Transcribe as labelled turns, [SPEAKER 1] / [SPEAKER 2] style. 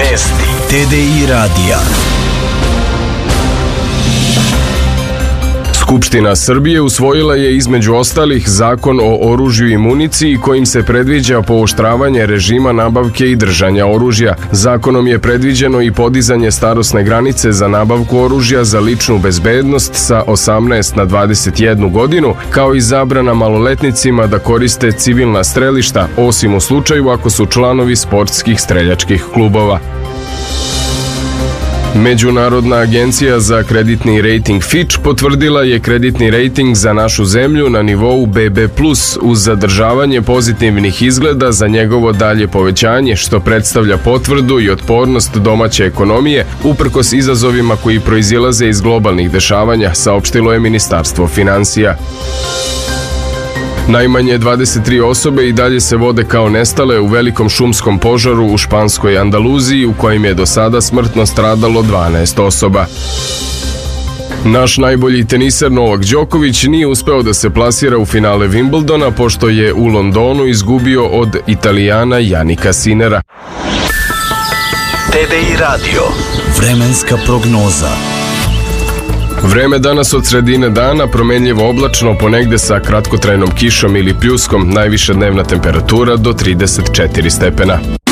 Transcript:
[SPEAKER 1] Vesti TDI radija. Skupština Srbije usvojila je između ostalih Zakon o oružju i municiji kojim se predviđa pooštravanje režima nabavke i držanja oružja. Zakonom je predviđeno i podizanje starosne granice za nabavku oružja za ličnu bezbednost sa 18 na 21 godinu, kao i zabrana maloletnicima da koriste civilna strelišta, osim u slučaju ako su članovi sportskih streljačkih klubova. Međunarodna agencija za kreditni rejting Fitch potvrdila je kreditni rejting za našu zemlju na nivou BB+, uz zadržavanje pozitivnih izgleda za njegovo dalje povećanje, što predstavlja potvrdu i otpornost domaće ekonomije, uprkos izazovima koji proizilaze iz globalnih dešavanja, saopštilo je Ministarstvo finansija. Najmanje 23 osobe i dalje se vode kao nestale u velikom šumskom požaru u španskoj Andaluziji, u kojem je do sada smrtno stradalo 12 osoba. Naš najbolji teniser Novak Đoković nije uspeo da se plasira u finale Wimbledona, pošto je u Londonu izgubio od Italijana Janika Sinera.
[SPEAKER 2] TDI radio. Vremenska prognoza.
[SPEAKER 1] Vreme danas od sredine dana promenljivo oblačno, ponegde sa kratkotrajnom kišom ili pljuskom, najviša dnevna temperatura do 34 stepena.